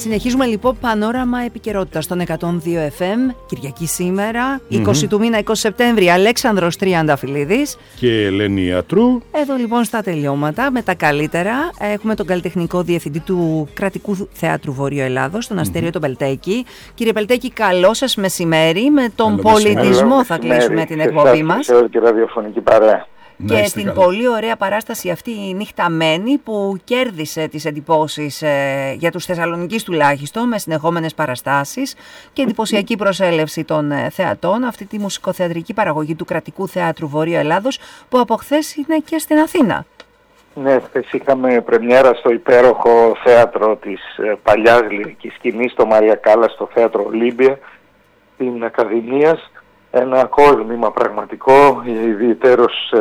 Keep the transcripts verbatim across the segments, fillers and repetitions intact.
Συνεχίζουμε λοιπόν Πανόραμα Επικαιρότητας στον εκατόν δύο εφ εμ. Κυριακή σήμερα, mm-hmm. είκοσι του μήνα, είκοσι Σεπτέμβρη, Αλέξανδρος Τριανταφυλλίδης και Ελένη Ιατρού. Εδώ λοιπόν στα τελειώματα με τα καλύτερα. Έχουμε τον καλλιτεχνικό διευθυντή του Κρατικού Θεάτρου Βορείου Ελλάδος, τον Αστέριο mm-hmm. τον Πελτέκη. Κύριε Πελτέκη, καλό σας μεσημέρι. Με τον καλό πολιτισμό μεσημέρι. Θα κλείσουμε την εκπομπή μας. Και ραδιοφωνική παρέα. Και την καλά. Πολύ ωραία παράσταση αυτή η νυχταμένη που κέρδισε τις εντυπώσεις ε, για τους Θεσσαλονικείς τουλάχιστον με συνεχόμενες παραστάσεις και εντυπωσιακή προσέλευση των ε, θεατών, αυτή τη μουσικοθεατρική παραγωγή του Κρατικού Θεάτρου Βορείου Ελλάδος που από χθες είναι και στην Αθήνα. Ναι, χθες είχαμε πρεμιέρα στο υπέροχο θέατρο της ε, παλιάς λυρικής σκηνής, το Μαρία Κάλλα, στο θέατρο Ολύμπια, την Ακαδημίας. Ένα κόσμημα πραγματικό, ιδιαιτέρως,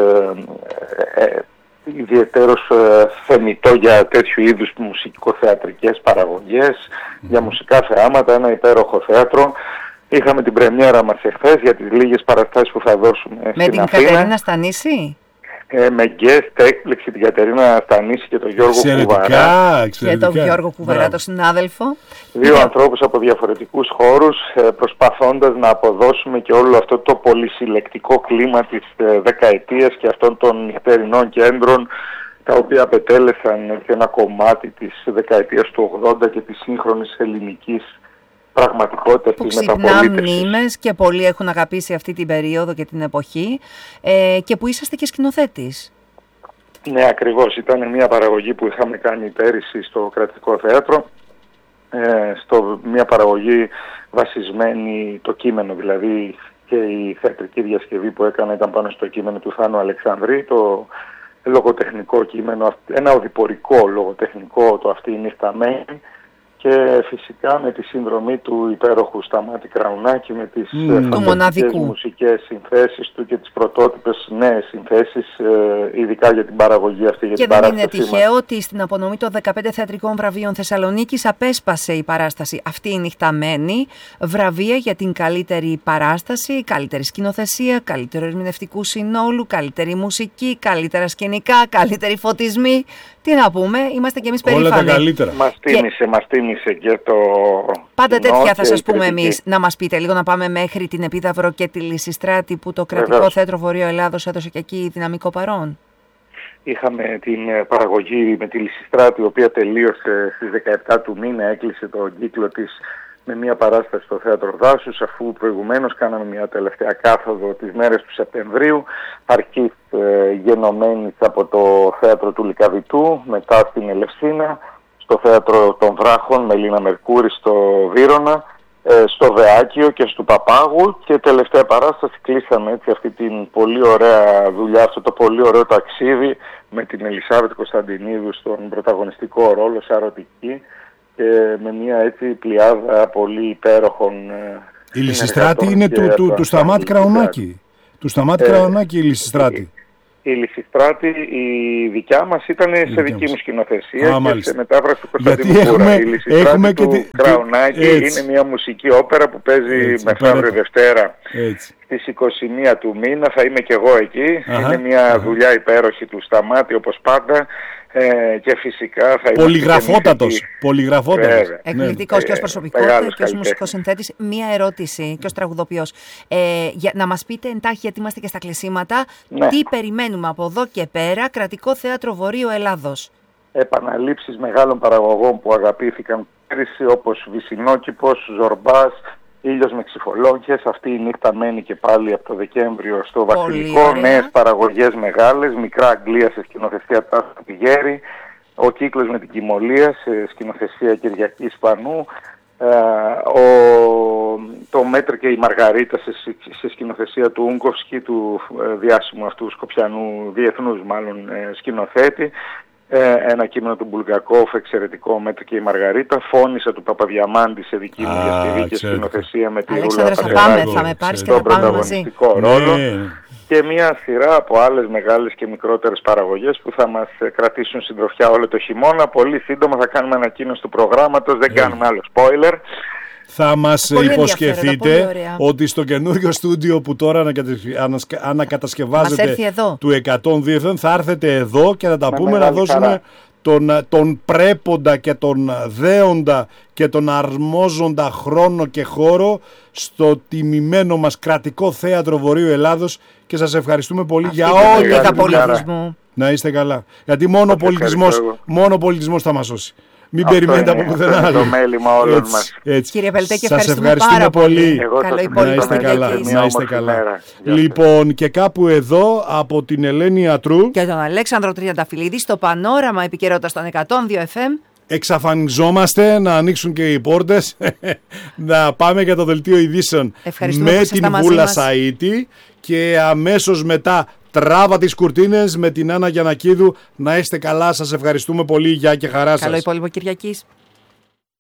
ε, ε, ιδιαιτέρως ε, θεμιτό για τέτοιου είδους μουσικοθεατρικές παραγωγές, mm. για μουσικά θεάματα, ένα υπέροχο θέατρο. Είχαμε την πρεμιέρα μας εχθές για τις λίγες παραστάσεις που θα δώσουμε με στην την Αθήνα. Κατερίνα Στανίση. Ε, με guest έκπληξη την Κατερίνα Στανίση και τον Γιώργο Κουβαρά. Και τον Γιώργο Κουβαρά, τον συνάδελφο. Δύο yeah. ανθρώπους από διαφορετικούς χώρους, προσπαθώντας να αποδώσουμε και όλο αυτό το πολυσυλλεκτικό κλίμα της δεκαετίας και αυτών των νυχτερινών κέντρων, τα οποία απετέλεσαν και ένα κομμάτι της δεκαετίας του ογδόντα και της σύγχρονης ελληνικής πραγματικότητας που της ξυπνά μνήμες και πολλοί έχουν αγαπήσει αυτή την περίοδο και την εποχή ε, και που είσαστε και σκηνοθέτης. Ναι, ακριβώς. Ήταν μια παραγωγή που είχαμε κάνει πέρυσι στο Κρατικό Θέατρο, ε, στο, μια παραγωγή βασισμένη το κείμενο, δηλαδή και η θεατρική διασκευή που έκανα ήταν πάνω στο κείμενο του Θάνου Αλεξανδρή, το λογοτεχνικό κείμενο, ένα οδηπορικό λογοτεχνικό, το αυτή η νυχταμένη, και φυσικά με τη συνδρομή του υπέροχου Σταμάτη Κραουνάκη, με τις mm. φανταστικές μουσικές συνθέσεις του και τις πρωτότυπες νέες συνθέσεις, ε, ειδικά για την παραγωγή αυτή. Για και την δεν είναι τυχαίο ότι στην απονομή των δεκαπέντε θεατρικών βραβείων Θεσσαλονίκης απέσπασε η παράσταση αυτή η νυχταμένη βραβεία για την καλύτερη παράσταση, καλύτερη σκηνοθεσία, καλύτερο ερμηνευτικού συνόλου, καλύτερη μουσική, καλύτερα σκηνικά, καλύτεροι φωτισμοί. Τι να πούμε, είμαστε κι εμείς περήφανοι. Όλα τα καλύτερα. Μας τίμησε, μας τίμησε και το... Πάντα τέτοια θα σας πούμε εμείς. Να μας πείτε λίγο, να πάμε μέχρι την Επίδαυρο και τη Λυσιστράτη, που το Κρατικό Βεβαίως. Θέατρο Βορείου Ελλάδος έδωσε και εκεί δυναμικό παρόν. Είχαμε την παραγωγή με τη Λυσιστράτη, η οποία τελείωσε στις δεκαεπτά του μήνα, έκλεισε τον κύκλο της με μια παράσταση στο Θέατρο Δάσους, αφού προηγουμένως κάναμε μια τελευταία κάθοδο τις μέρες του Σεπτεμβρίου, αρχής ε, γενομένης από το Θέατρο του Λυκαβητού, μετά στην Ελευσίνα, στο Θέατρο των Βράχων με Λίνα Μερκούρη στο Βύρωνα, ε, στο Βεάκιο και στο Παπάγου, και τελευταία παράσταση κλείσαμε έτσι αυτή την πολύ ωραία δουλειά, αυτό το πολύ ωραίο ταξίδι με την Ελισάβετ Κωνσταντινίδου στον πρωταγωνιστικό ρόλο, σαρωτική, και με μια έτσι πλειάδα πολύ υπέροχων. Η Λυσιστράτη είναι του, του, του Σταμάτη Κραουνάκη. Του Σταμάτη ε, Κραουνάκη η Λυσιστράτη. Η, η Λυσιστράτη η δικιά μας ήταν η σε δική μου σκηνοθεσία Α, και σε μετάφραση του Κωνσταντίνου Κούρα. Η Λυσιστράτη του τη... Κραουνάκη έτσι. Είναι μια μουσική όπερα που παίζει μεθαύριο Δευτέρα έτσι. Στις είκοσι μία του μήνα. Θα είμαι και εγώ εκεί. Αχα, είναι μια αχα. δουλειά υπέροχη του Σταμάτη όπως πάντα. Ε, και φυσικά θα πολυγραφότατος, πολυγραφότατος. Εκπληκτικός ναι. και ως προσωπικότητα και ως μουσικός συνθέτης. Μία ερώτηση και ως τραγουδοποιός. Ε, για, να μας πείτε εντάχει, γιατί είμαστε και στα κλεισίματα, ναι. τι περιμένουμε από εδώ και πέρα Κρατικό Θέατρο Βορείου Ελλάδος. Επαναλήψεις μεγάλων παραγωγών που αγαπήθηκαν πέρυσι, όπως Βυσσινόκηπος, Ζορμπάς, Ήλιος με Ξυφολόγχες, αυτή η νύχτα μένει και πάλι από το Δεκέμβριο στο Βασιλικό, νέες παραγωγές μεγάλες, Μικρά Αγγλία σε σκηνοθεσία Τάσου Πηγέρη, Ο Κύκλος με την Κυμολία σε σκηνοθεσία Κυριακή Σπανού, ε, ο, το Μέτρ και η Μαργαρίτα σε, σε σκηνοθεσία του Ούγκοφσκι, του ε, διάσημου αυτού Σκοπιανού, διεθνούς μάλλον ε, σκηνοθέτη, ένα κείμενο του Μπουλγκακόφ, εξαιρετικό, Μέτρη και η Μαργαρίτα, Φώνησα του Παπαδιαμάντη σε δική μου διασκευή και σκηνοθεσία με τη Ρούλα Πατεράκη στον πρωταγωνιστικό ρόλο, και μια σειρά από άλλες μεγάλες και μικρότερες παραγωγές που θα μας κρατήσουν συντροφιά όλο το χειμώνα. Πολύ σύντομα θα κάνουμε ανακοίνωση του προγράμματος, δεν κάνουμε άλλο spoiler. Θα μας πολύ υποσχεθείτε ότι στο καινούριο στούντιο που τώρα ανακατασκευάζεται του εκατόν δύο θα έρθετε εδώ και θα τα να πούμε να δώσουμε τον, τον πρέποντα και τον δέοντα και τον αρμόζοντα χρόνο και χώρο στο τιμημένο μας κρατικό θέατρο Βορείου Ελλάδος και σας ευχαριστούμε πολύ αυτή για όλη τα πολιτισμού. Να είστε καλά. Γιατί μόνο ο πολιτισμός, μόνο πολιτισμός θα μας σώσει. Μην αυτό περιμένετε από πουθενά άλλο. Το μέλημα όλων μας. Κύριε Πελτέκη, σας ευχαριστούμε, ευχαριστούμε πάρα πολύ. Εγώ καλό να είστε καλά. Να είστε καλά. Λοιπόν, και κάπου εδώ από την Ελένη Ατρού και τον Αλέξανδρο Τριανταφυλλίδη στο Πανόραμα Επικαιρότητας των εκατόν δύο εφ εμ. Εξαφανιζόμαστε, να ανοίξουν και οι πόρτες, να πάμε για το δελτίο ειδήσεων με την Βούλα Σαΐτη και αμέσως μετά τράβα τις κουρτίνες με την Άννα Γιαννακίδου. Να είστε καλά, σας ευχαριστούμε πολύ, γεια και χαρά σας. Καλό υπόλοιπο Κυριακής.